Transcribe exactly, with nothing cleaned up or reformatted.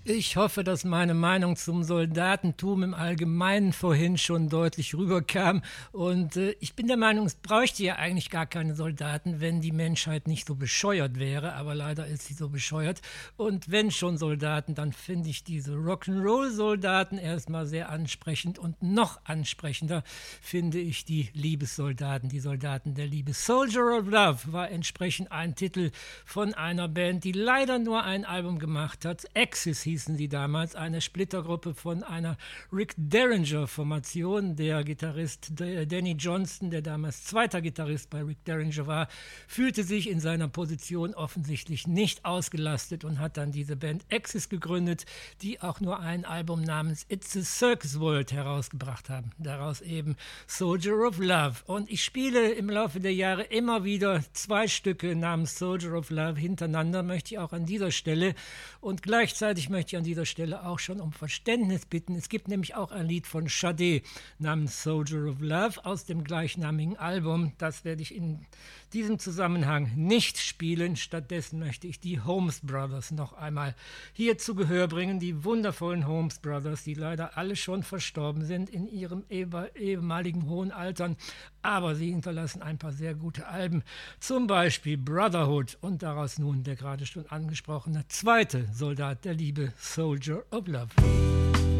Ich hoffe, dass meine Meinung zum Soldatentum im Allgemeinen vorhin schon deutlich rüberkam. Und äh, ich bin der Meinung, es bräuchte ja eigentlich gar keine Soldaten, wenn die Menschheit nicht so bescheuert wäre. Aber leider ist sie so bescheuert. Und wenn schon Soldaten, dann finde ich diese Rock'n'Roll-Soldaten erstmal sehr ansprechend. Und noch ansprechender finde ich die Liebessoldaten, die Soldaten der Liebe. Soldier of Love war entsprechend ein Titel von einer Band, die leider nur ein Album gemacht hat. Axis hieß hießen sie damals, eine Splittergruppe von einer Rick Derringer-Formation. Der Gitarrist Danny Johnston, der damals zweiter Gitarrist bei Rick Derringer war, fühlte sich in seiner Position offensichtlich nicht ausgelastet und hat dann diese Band Axis gegründet, die auch nur ein Album namens It's a Circus World herausgebracht haben. Daraus eben Soldier of Love. Und ich spiele im Laufe der Jahre immer wieder zwei Stücke namens Soldier of Love hintereinander, möchte ich auch an dieser Stelle. Und gleichzeitig möchte ich an dieser Stelle auch schon um Verständnis bitten. Es gibt nämlich auch ein Lied von Sade namens Soldier of Love aus dem gleichnamigen Album. Das werde ich in diesem Zusammenhang nicht spielen. Stattdessen möchte ich die Holmes Brothers noch einmal hier zu Gehör bringen. Die wundervollen Holmes Brothers, die leider alle schon verstorben sind in ihrem ehemaligen hohen Altern. Aber sie hinterlassen ein paar sehr gute Alben. Zum Beispiel Brotherhood und daraus nun der gerade schon angesprochene zweite Soldat der Liebe, Soldier of Love.